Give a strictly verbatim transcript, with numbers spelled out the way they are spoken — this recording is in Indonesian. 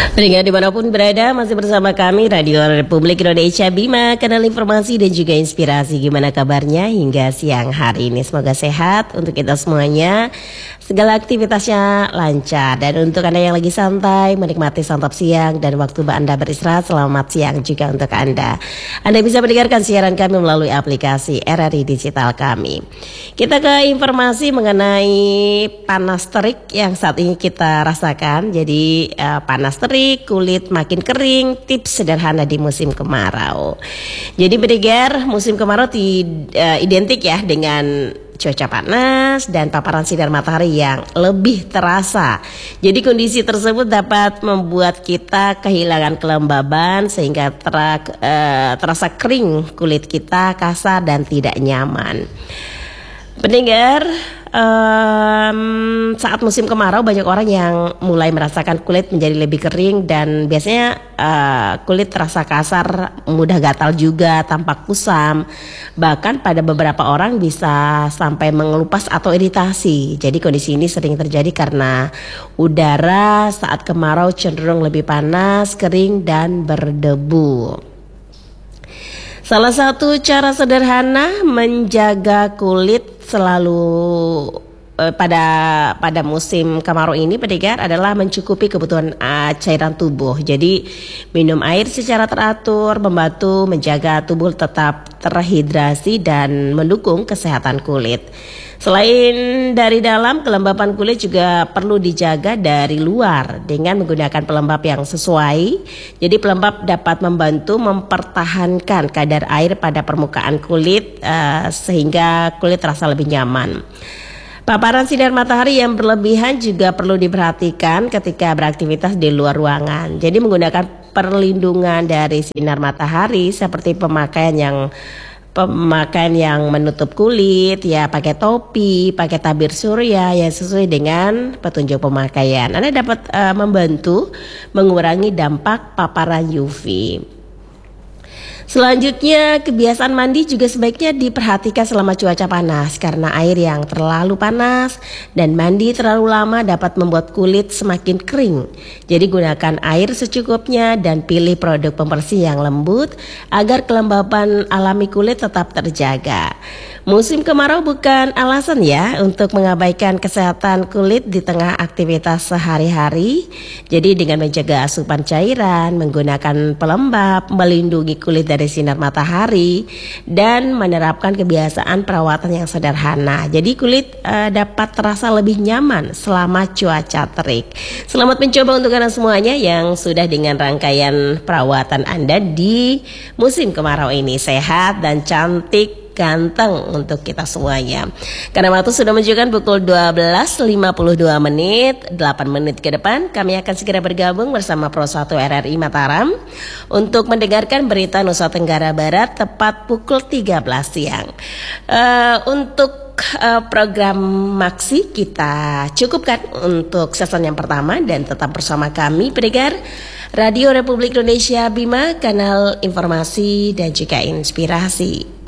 Pendengar dimanapun berada, masih bersama kami Radio Republik Indonesia Bima, kanal informasi dan juga inspirasi. Gimana kabarnya hingga siang hari ini? Semoga sehat untuk kita semuanya, segala aktivitasnya lancar. Dan untuk Anda yang lagi santai, menikmati santap siang dan waktu Anda beristirahat, selamat siang juga untuk Anda. Anda bisa mendengarkan siaran kami melalui aplikasi R R I Digital kami. Kita ke informasi mengenai panas terik yang saat ini kita rasakan. Jadi uh, panas terik, kulit makin kering, tips sederhana di musim kemarau. Jadi pendengar, musim kemarau tid, uh, identik ya dengan cuaca panas dan paparan sinar matahari yang lebih terasa. Jadi kondisi tersebut dapat membuat kita kehilangan kelembaban sehingga ter, uh, terasa kering kulit kita, kasar dan tidak nyaman. Pendengar, um, saat musim kemarau banyak orang yang mulai merasakan kulit menjadi lebih kering dan biasanya uh, kulit terasa kasar, mudah gatal juga, tampak kusam. Bahkan pada beberapa orang bisa sampai mengelupas atau iritasi. Jadi kondisi ini sering terjadi karena udara saat kemarau cenderung lebih panas, kering dan berdebu. Salah satu cara sederhana menjaga kulit selalu eh, pada pada musim kemarau ini pendengar adalah mencukupi kebutuhan uh, cairan tubuh. Jadi minum air secara teratur membantu menjaga tubuh tetap terhidrasi dan mendukung kesehatan kulit. Selain dari dalam, kelembapan kulit juga perlu dijaga dari luar dengan menggunakan pelembab yang sesuai. Jadi pelembab dapat membantu mempertahankan kadar air pada permukaan kulit uh, sehingga kulit terasa lebih nyaman. Paparan sinar matahari yang berlebihan juga perlu diperhatikan ketika beraktivitas di luar ruangan. Jadi menggunakan perlindungan dari sinar matahari seperti pemakaian yang pemakaian yang menutup kulit, ya pakai topi, pakai tabir surya yang sesuai dengan petunjuk pemakaian. Anda dapat uh, membantu mengurangi dampak paparan U V. Selanjutnya, kebiasaan mandi juga sebaiknya diperhatikan selama cuaca panas karena air yang terlalu panas dan mandi terlalu lama dapat membuat kulit semakin kering. Jadi gunakan air secukupnya dan pilih produk pembersih yang lembut agar kelembaban alami kulit tetap terjaga. Musim kemarau bukan alasan ya untuk mengabaikan kesehatan kulit di tengah aktivitas sehari-hari. Jadi dengan menjaga asupan cairan, menggunakan pelembab, melindungi kulit dari sinar matahari dan menerapkan kebiasaan perawatan yang sederhana. Jadi kulit uh, dapat terasa lebih nyaman selama cuaca terik. Selamat mencoba untuk Anda semuanya yang sudah dengan rangkaian perawatan Anda di musim kemarau ini. Sehat dan cantik, ganteng untuk kita semuanya. Karena waktu sudah menunjukkan pukul dua belas lima puluh dua menit, delapan menit ke depan kami akan segera bergabung bersama Pro satu R R I Mataram untuk mendengarkan berita Nusa Tenggara Barat tepat pukul tiga belas siang. Uh, untuk uh, program Maksi kita cukupkan untuk season yang pertama dan tetap bersama kami pendengar Radio Republik Indonesia Bima, kanal informasi dan juga inspirasi.